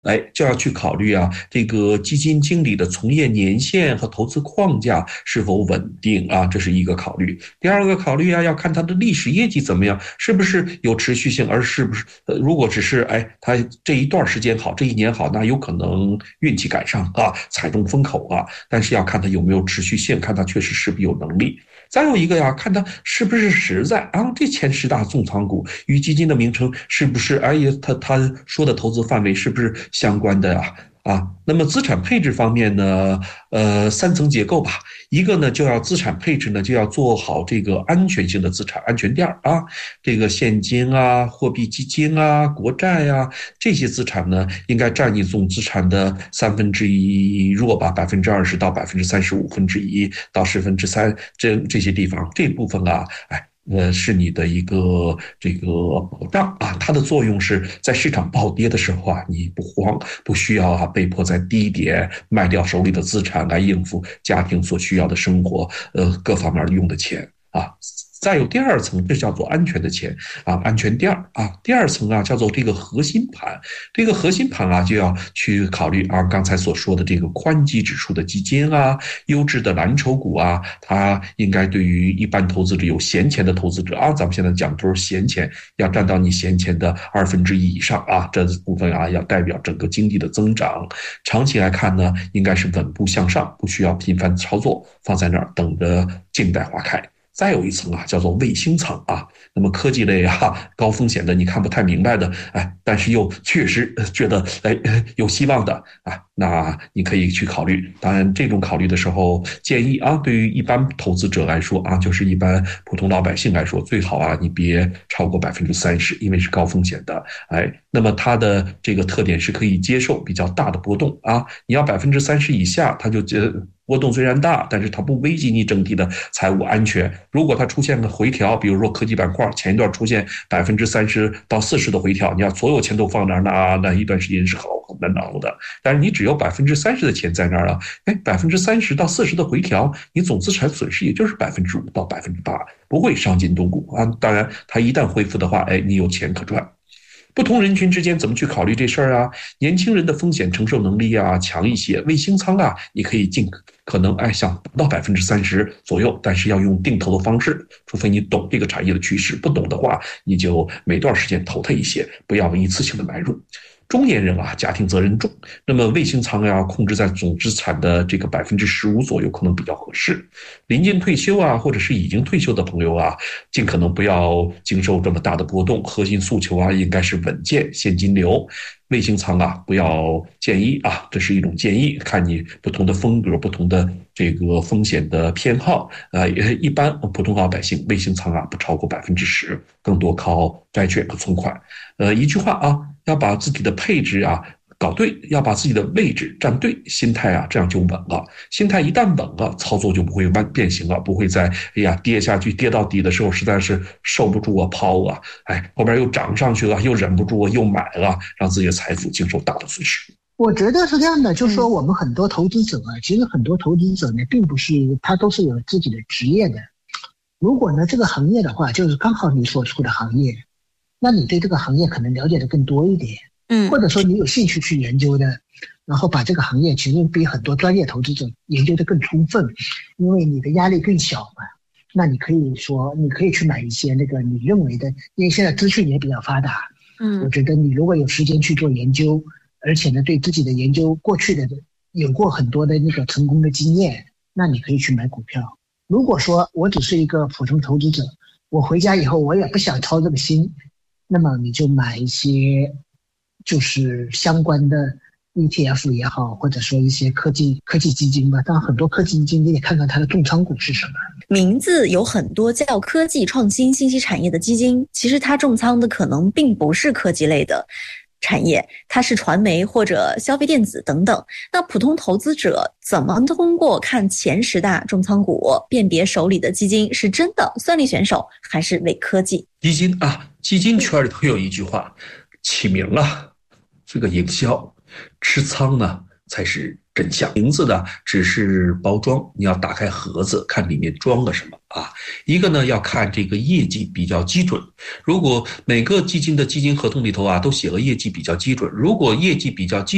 就要去考虑啊，这个基金经理的从业年限和投资框架是否稳定啊，这是一个考虑。第二个考虑啊，要看它的历史业绩怎么样，是不是有持续性，而是不是如果只是它这一段时间好，这一年好，那有可能运气赶上啊，踩中风口啊，但是要看它有没有持续性，看它确实是不是有能力。再有一个呀，看它是不是实在啊，这前10大重仓股与基金的名称是不是他说的投资范围是不是相关的呀？那么资产配置方面呢，3层结构吧。一个呢，就要资产配置呢，就要做好这个安全性的资产安全垫啊，这个现金啊、货币基金啊、国债啊这些资产呢，应该占你总资产的1/3弱吧，20%到35%到3%，这些地方这部分啊，是你的一个这个保障啊，它的作用是在市场暴跌的时候啊，你不慌，不需要被迫在低点卖掉手里的资产来应付家庭所需要的生活，各方面用的钱啊。再有第二层，这叫做安全的钱啊，安全垫啊。第二层啊，叫做这个核心盘。这个核心盘啊，就要去考虑啊，刚才所说的这个宽基指数的基金啊，优质的蓝筹股啊，它应该对于一般投资者有闲钱的投资者啊，咱们现在讲都是闲钱，要占到你闲钱的1/2以上啊，这部分啊，要代表整个经济的增长。长期来看呢，应该是稳步向上，不需要频繁操作，放在那儿等着静待花开。再有一层啊，叫做卫星层啊。那么科技类啊，高风险的，你看不太明白的，但是又确实觉得有希望的那你可以去考虑。当然，这种考虑的时候，建议啊，对于一般投资者来说啊，就是一般普通老百姓来说，最好啊，你别超过30%，因为是高风险的。那么它的这个特点是可以接受比较大的波动啊。你要30%以下，它就波动虽然大，但是它不危及你整体的财务安全。如果它出现了回调，比如说科技板块前一段出现30%到40%的回调，你要所有钱都放那儿，那一段时间是很难熬的。但是你只有30%的钱在那儿了，30%到40%的回调，你总资产损失也就是5%到8%，不会伤筋动骨啊。当然，它一旦恢复的话，你有钱可赚。不同人群之间怎么去考虑这事儿啊？年轻人的风险承受能力啊强一些，卫星仓啊，你可以尽可能想达到30%左右，但是要用定投的方式，除非你懂这个产业的趋势，不懂的话，你就每段时间投它一些，不要一次性的买入。中年人啊，家庭责任重，那么卫星仓要控制在总资产的这个15%左右，可能比较合适。临近退休啊，或者是已经退休的朋友啊，尽可能不要经受这么大的波动。核心诉求啊，应该是稳健现金流。卫星仓啊，不要建议啊，这是一种建议，看你不同的风格、不同的这个风险的偏好一般普通老百姓卫星仓啊不超过10%，更多靠债券和存款。一句话啊，要把自己的配置啊搞对，要把自己的位置站对，心态啊这样就稳了。心态一旦稳了，操作就不会变形了，不会在跌下去跌到底的时候实在是受不住抛啊，后边又涨上去了，又忍不住又买了，让自己的财富经受大的损失。 我觉得是这样的，就是说我们很多投资者其实很多投资者呢，并不是他都是有自己的职业的。如果呢这个行业的话，就是刚好你所处的行业，那你对这个行业可能了解的更多一点，或者说你有兴趣去研究的，然后把这个行业其实比很多专业投资者研究的更充分，因为你的压力更小嘛。那你可以去买一些那个你认为的，因为现在资讯也比较发达，我觉得你如果有时间去做研究，而且呢对自己的研究过去的有过很多的那个成功的经验，那你可以去买股票。如果说我只是一个普通投资者，我回家以后我也不想操这个心，那么你就买一些就是相关的 ETF 也好，或者说一些科技基金吧。当然很多科技基金你也看看它的重仓股是什么。 名字有很多叫科技创新信息产业的基金，其实它重仓的可能并不是科技类的产业，它是传媒或者消费电子等等。那普通投资者怎么通过看前10大重仓股辨别手里的基金是真的算力选手还是伪科技？ 基金圈里头有一句话，起名这个营销，持仓呢才是真相。名字呢只是包装，你要打开盒子看里面装了什么一个呢要看这个业绩比较基准，如果每个基金的基金合同里头都写了业绩比较基准，如果业绩比较基